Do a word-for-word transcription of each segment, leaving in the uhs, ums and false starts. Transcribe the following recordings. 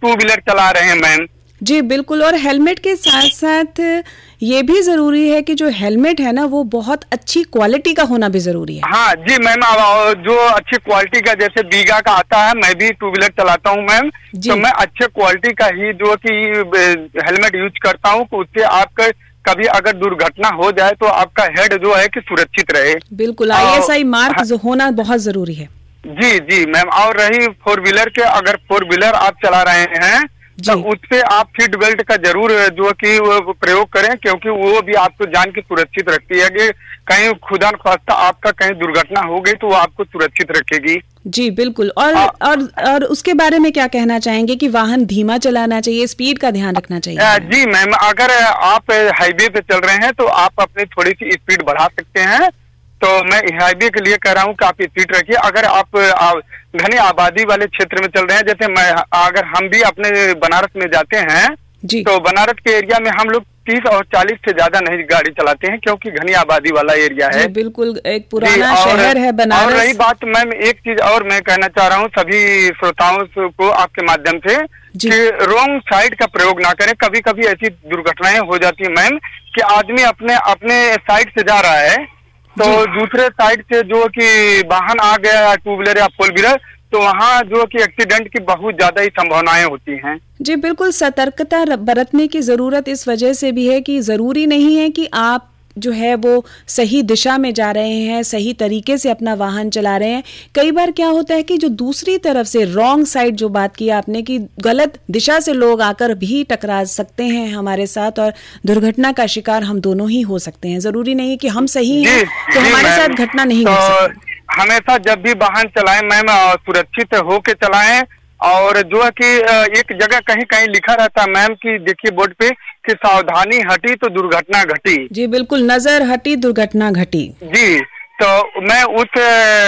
Two wheeler चला रहे हैं मैम। जी बिल्कुल, और हेलमेट के साथ साथ ये भी जरूरी है कि जो हेलमेट है ना वो बहुत अच्छी क्वालिटी का होना भी जरूरी है। हाँ जी मैम, जो अच्छी क्वालिटी का जैसे बीगा का आता है, मैं भी टू व्हीलर चलाता हूँ मैम, तो मैं अच्छे क्वालिटी का ही जो कि हेलमेट यूज करता हूँ, उससे आपका कभी अगर दुर्घटना हो जाए तो आपका हेड जो है कि सुरक्षित रहे। बिल्कुल, आई एस आई मार्क होना बहुत जरूरी है। जी जी मैम, और रही फोर व्हीलर के, अगर फोर व्हीलर आप चला रहे हैं तो उससे आप सीट बेल्ट का जरूर जो कि वो प्रयोग करें, क्योंकि वो भी आपको जान के सुरक्षित रखती है कि कहीं खुदा न खास्ता आपका कहीं दुर्घटना हो गई तो वो आपको सुरक्षित रखेगी। जी बिल्कुल, और आ, और और उसके बारे में क्या कहना चाहेंगे कि वाहन धीमा चलाना चाहिए, स्पीड का ध्यान रखना चाहिए? जी मैम, अगर आप हाईवे पे चल रहे हैं तो आप अपनी थोड़ी सी स्पीड बढ़ा सकते हैं, तो मैं हाईवे के लिए कह रहा हूँ कि आप स्पीड रखिए। अगर आप घनी आबादी वाले क्षेत्र में चल रहे हैं, जैसे मैं अगर हम भी अपने बनारस में जाते हैं तो बनारस के एरिया में हम लोग तीस और चालीस से ज्यादा नहीं गाड़ी चलाते हैं, क्योंकि घनी आबादी वाला एरिया है। बिल्कुल, एक पुराना शहर है बनारस। और रही बात मैम, एक चीज और मैं कहना चाह रहा हूँ सभी श्रोताओं को आपके माध्यम से कि रॉन्ग साइड का प्रयोग ना करें। कभी कभी ऐसी दुर्घटनाएं हो जाती है मैम कि आदमी अपने अपने साइड से जा रहा है तो दूसरे साइड से जो कि वाहन आ गया, टू व्हीलर या फोर व्हीलर, तो वहाँ जो कि एक्सीडेंट की बहुत ज्यादा ही संभावनाएं होती हैं। जी बिल्कुल, सतर्कता बरतने की जरूरत इस वजह से भी है कि जरूरी नहीं है कि आप जो है वो सही दिशा में जा रहे हैं, सही तरीके से अपना वाहन चला रहे हैं। कई बार क्या होता है कि जो दूसरी तरफ से रॉन्ग साइड, जो बात की आपने कि गलत दिशा से लोग आकर भी टकरा सकते हैं हमारे साथ और दुर्घटना का शिकार हम दोनों ही हो सकते हैं। जरूरी नहीं कि हम सही हैं तो हमारे साथ घटना नहीं हो सकती। हमेशा जब भी वाहन चलाएं मैम सुरक्षित होके चलाएं, और जो है कि एक जगह कहीं कहीं लिखा रहता है मैम कि देखिए बोर्ड पे कि सावधानी हटी तो दुर्घटना घटी। जी बिल्कुल, नजर हटी दुर्घटना घटी। जी, तो मैं उस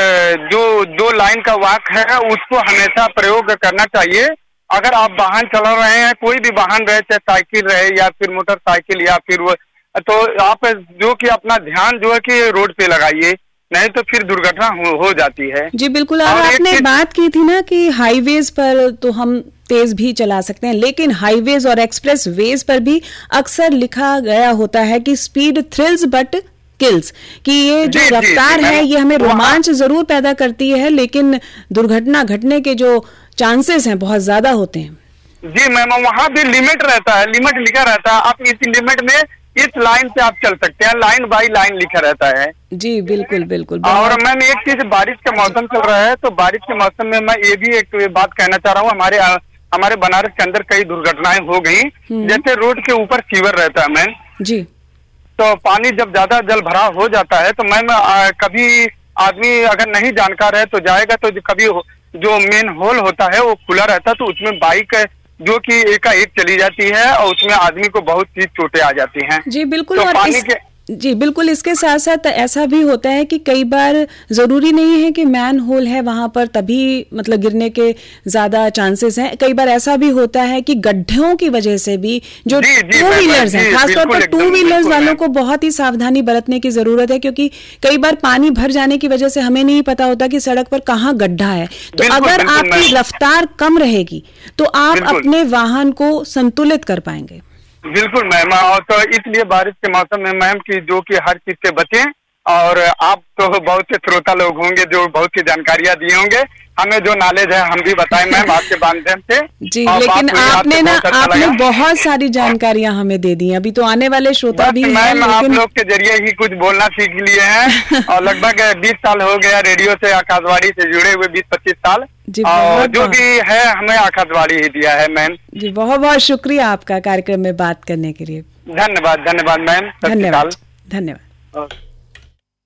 जो दो लाइन का वाक्य है उसको हमेशा प्रयोग करना चाहिए। अगर आप वाहन चला रहे हैं, कोई भी वाहन रहे, चाहे साइकिल रहे या फिर मोटरसाइकिल या फिर वो, तो आप जो कि अपना ध्यान जो है कि रोड पे लगाइए, नहीं तो फिर दुर्घटना हो, हो जाती है। जी बिल्कुल, और आपने बात की थी ना कि हाईवेज पर तो हम तेज भी चला सकते हैं, लेकिन हाईवेज और एक्सप्रेस वेज पर भी अक्सर लिखा गया होता है कि स्पीड थ्रिल्स बट किल्स, कि ये जो रफ्तार है ये हमें रोमांच जरूर पैदा करती है, लेकिन दुर्घटना घटने के जो चांसेस हैं बहुत ज्यादा होते हैं। जी मैम, वहाँ भी लिमिट रहता है, लिमिट लिखा रहता है, आप इस लिमिट में इस लाइन से आप चल सकते हैं, लाइन बाय लाइन लिखा रहता है। जी बिल्कुल बिल्कुल। और मैम एक चीज, बारिश का मौसम चल रहा है तो बारिश के मौसम में मैं ये भी एक बात कहना चाह रहा हूँ, हमारे हमारे बनारस के अंदर कई दुर्घटनाएं हो गई। जैसे रोड के ऊपर सीवर रहता है मैम जी, तो पानी जब ज्यादा जल भराव हो जाता है तो मैम कभी आदमी अगर नहीं जानकार है तो जाएगा तो कभी जो मेन होल होता है वो खुला रहता है, तो उसमें बाइक जो कि एकाएक चली जाती है और उसमें आदमी को बहुत सी चोटें आ जाती हैं। जी बिल्कुल, तो और पानी इस... के जी बिल्कुल, इसके साथ साथ ऐसा भी होता है कि कई बार जरूरी नहीं है कि मैन होल है वहां पर तभी मतलब गिरने के ज्यादा चांसेस हैं। कई बार ऐसा भी होता है कि गड्ढों की वजह से भी जो टू व्हीलर्स हैं, खासतौर पर टू व्हीलर्स वालों को बहुत ही सावधानी बरतने की जरूरत है, क्योंकि कई बार पानी भर जाने की वजह से हमें नहीं पता होता कि सड़क पर कहाँ गड्ढा है। तो अगर आपकी रफ्तार कम रहेगी तो आप अपने वाहन को संतुलित कर पाएंगे। बिल्कुल मैम, और तो इसलिए बारिश के मौसम में मैम की जो कि हर चीज से बचें, और आप तो बहुत से श्रोता लोग होंगे जो बहुत सी जानकारियां दिए होंगे, हमें जो नॉलेज है हम भी बताएं मैम आपके माध्यम से। जी, लेकिन आपने ना अच्छा आपने बहुत सारी जानकारियां हमें दे दी, अभी तो आने वाले श्रोता भी हैं, मैम आप लोग के जरिए ही कुछ बोलना सीख लिए हैं और लगभग बीस साल हो गया रेडियो से, आकाशवाणी से जुड़े हुए बीस पच्चीस साल, और जो भी है हमें आकाशवाणी ही दिया है मैम। जी बहुत बहुत शुक्रिया आपका कार्यक्रम में बात करने के लिए। धन्यवाद धन्यवाद मैम, धन्यवाद धन्यवाद।